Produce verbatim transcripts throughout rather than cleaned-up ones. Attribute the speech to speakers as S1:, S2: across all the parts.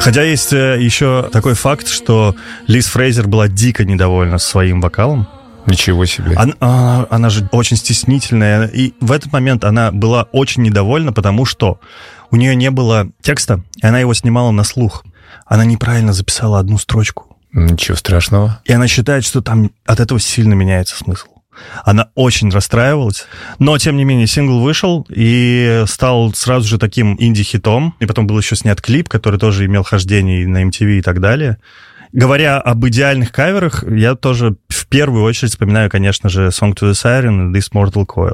S1: Хотя есть еще такой факт, что Лиз Фрейзер была дико недовольна своим вокалом.
S2: Ничего себе.
S1: Она, она же очень стеснительная. И в этот момент она была очень недовольна, потому что у нее не было текста, и она его снимала на слух. Она неправильно записала одну строчку.
S2: Ничего страшного.
S1: И она считает, что там от этого сильно меняется смысл. Она очень расстраивалась. Но, тем не менее, сингл вышел и стал сразу же таким инди-хитом. И потом был еще снят клип, который тоже имел хождение на эм ти ви и так далее. Говоря об идеальных каверах, я тоже в первую очередь вспоминаю, конечно же, Song to the Siren и This Mortal Coil.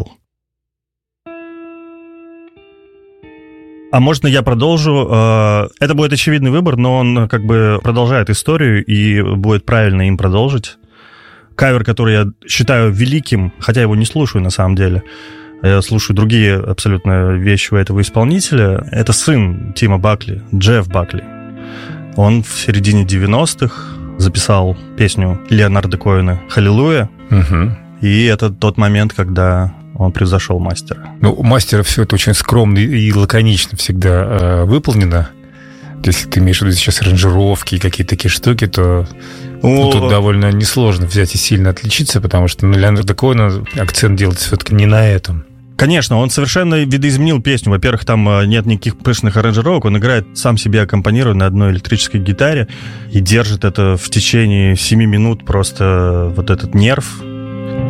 S1: А можно я продолжу? Это будет очевидный выбор, но он как бы продолжает историю, и будет правильно им продолжить. Кавер, который я считаю великим, хотя его не слушаю на самом деле, я слушаю другие абсолютно вещи у этого исполнителя, это сын Тима Бакли, Джефф Бакли. Он в середине девяностых записал песню Леонарда Коэна «Халилуя», угу. И это тот момент, когда он превзошел мастера.
S2: Ну, у мастера все это очень скромно и лаконично всегда э, выполнено. Если ты имеешь в виду сейчас аранжировки и какие-то такие штуки, то ну, тут довольно несложно взять и сильно отличиться, потому что на Леонарда Коэна акцент делается все-таки не на этом.
S1: Конечно, он совершенно видоизменил песню. Во-первых, там нет никаких пышных аранжировок. Он играет сам себе аккомпанируя на одной электрической гитаре и держит это в течение семи минут просто вот этот нерв.